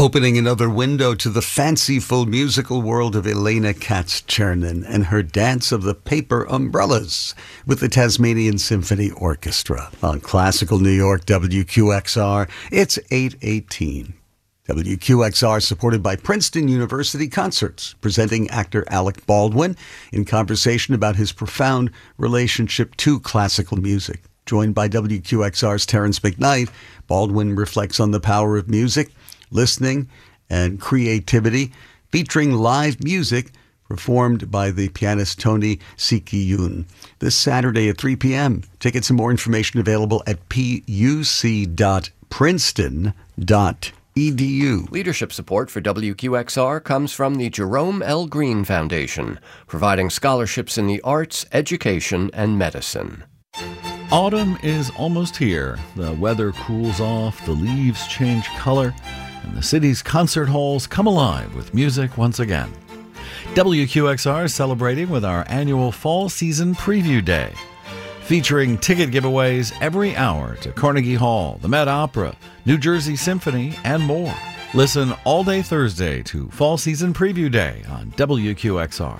Opening another window to the fanciful musical world of Elena Katz-Chernin and her Dance of the Paper Umbrellas with the Tasmanian Symphony Orchestra. On Classical New York WQXR, it's 8:18. WQXR supported by Princeton University Concerts, presenting actor Alec Baldwin in conversation about his profound relationship to classical music. Joined by WQXR's Terrence McKnight, Baldwin reflects on the power of music, listening, and creativity, featuring live music performed by the pianist Tony Sikiyun. This Saturday at 3 p.m. Tickets and more information available at puc.princeton.edu. Leadership support for WQXR comes from the Jerome L. Green Foundation, providing scholarships in the arts, education, and medicine. Autumn is almost here. The weather cools off, the leaves change color, and the city's concert halls come alive with music once again. WQXR is celebrating with our annual Fall Season Preview Day, featuring ticket giveaways every hour to Carnegie Hall, the Met Opera, New Jersey Symphony, and more. Listen all day Thursday to Fall Season Preview Day on WQXR.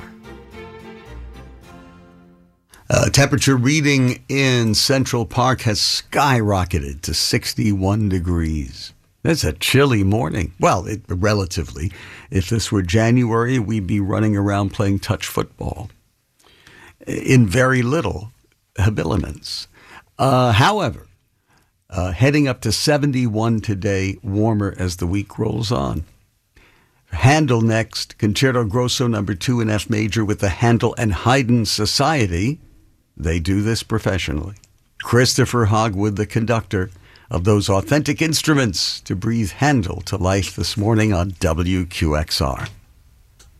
Temperature reading in Central Park has skyrocketed to 61 degrees. It's a chilly morning. Well, relatively. If this were January, we'd be running around playing touch football in very little habiliments. However, heading up to 71 today, warmer as the week rolls on. Handel next, Concerto Grosso No. 2 in F major with the Handel and Haydn Society. They do this professionally. Christopher Hogwood, the conductor of those authentic instruments, to breathe Handel to life this morning on WQXR.